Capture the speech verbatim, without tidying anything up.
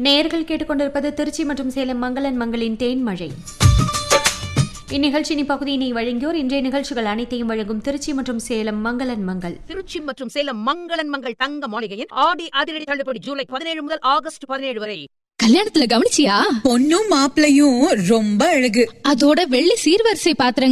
நேயர்கள் கேட்டுக்கொண்டிருப்பது திருச்சி மற்றும் சேலம் மங்களன் மங்களின் தேன்மழை. இந்நிகழ்ச்சியின் பகுதியினை வழங்கியோர் இன்றைய நிகழ்ச்சிகள் அனைத்தையும் வழங்கும் திருச்சி மற்றும் சேலம் மங்களன் மங்கள். திருச்சி மற்றும் சேலம் மங்களன் மங்கள் தங்க மாளிகையின் ஆடி அதிரடி தள்ளுபடி ஜூலை பதினேழு முதல் ஆகஸ்ட் பதினேழு வரை. கல்யாணத்துல கவனிச்சியா? பொண்ணும் மாப்பிளையும் ரொம்ப அழகு. அதோட வெள்ளி சீர்வரிசை பாத்திரங்கள்